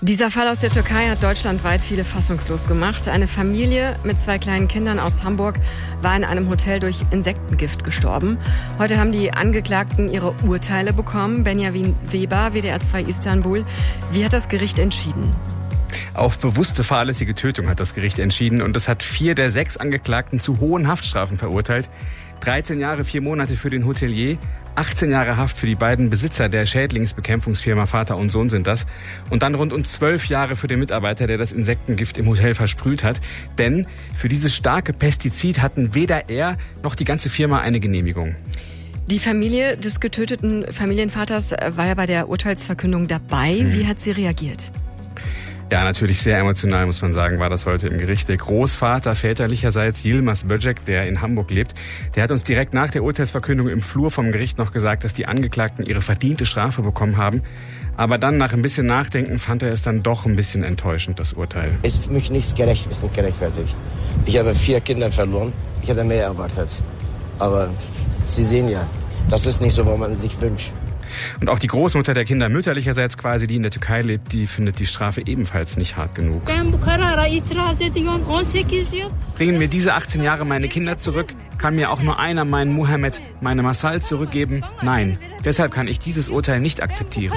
Dieser Fall aus der Türkei hat deutschlandweit viele fassungslos gemacht. Eine Familie mit 2 kleinen Kindern aus Hamburg war in einem Hotel durch Insektengift gestorben. Heute haben die Angeklagten ihre Urteile bekommen. Benjamin Weber, WDR 2 Istanbul. Wie hat das Gericht entschieden? Auf bewusste fahrlässige Tötung hat das Gericht entschieden und es hat 4 der 6 Angeklagten zu hohen Haftstrafen verurteilt. 13 Jahre, 4 Monate für den Hotelier, 18 Jahre Haft für die beiden Besitzer der Schädlingsbekämpfungsfirma Vater und Sohn sind das. Und dann rund 12 Jahre für den Mitarbeiter, der das Insektengift im Hotel versprüht hat. Denn für dieses starke Pestizid hatten weder er noch die ganze Firma eine Genehmigung. Die Familie des getöteten Familienvaters war ja bei der Urteilsverkündung dabei. Wie hat sie reagiert? Ja, natürlich sehr emotional, muss man sagen, war das heute im Gericht. Der Großvater väterlicherseits, Yilmaz Böcek, der in Hamburg lebt, der hat uns direkt nach der Urteilsverkündung im Flur vom Gericht noch gesagt, dass die Angeklagten ihre verdiente Strafe bekommen haben. Aber dann, nach ein bisschen Nachdenken, fand er es dann doch ein bisschen enttäuschend, das Urteil. Ist für mich nicht gerechtfertigt. Ich habe 4 Kinder verloren. Ich hätte mehr erwartet. Aber Sie sehen ja, das ist nicht so, was man sich wünscht. Und auch die Großmutter der Kinder mütterlicherseits quasi, die in der Türkei lebt, die findet die Strafe ebenfalls nicht hart genug. Bringen mir diese 18 Jahre meine Kinder zurück? Kann mir auch nur einer meinen Mohammed, meine Masal zurückgeben? Nein. Deshalb kann ich dieses Urteil nicht akzeptieren.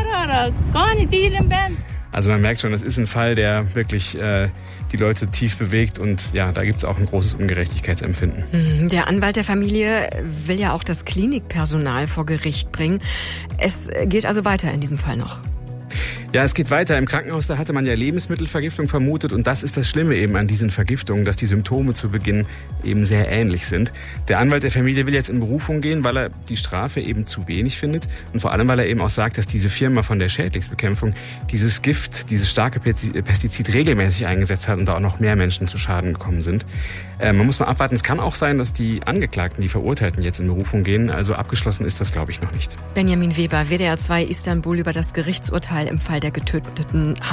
Also man merkt schon, das ist ein Fall, der wirklich die Leute tief bewegt und ja, da gibt es auch ein großes Ungerechtigkeitsempfinden. Der Anwalt der Familie will ja auch das Klinikpersonal vor Gericht bringen. Es geht also weiter in diesem Fall noch. Ja, es geht weiter. Im Krankenhaus, da hatte man ja Lebensmittelvergiftung vermutet und das ist das Schlimme eben an diesen Vergiftungen, dass die Symptome zu Beginn eben sehr ähnlich sind. Der Anwalt der Familie will jetzt in Berufung gehen, weil er die Strafe eben zu wenig findet und vor allem, weil er eben auch sagt, dass diese Firma von der Schädlingsbekämpfung dieses Gift, dieses starke Pestizid regelmäßig eingesetzt hat und da auch noch mehr Menschen zu Schaden gekommen sind. Man muss mal abwarten. Es kann auch sein, dass die Angeklagten, die Verurteilten jetzt in Berufung gehen. Also abgeschlossen ist das, glaube ich, noch nicht. Benjamin Weber, WDR 2 Istanbul über das Gerichtsurteil im Fall der getöteten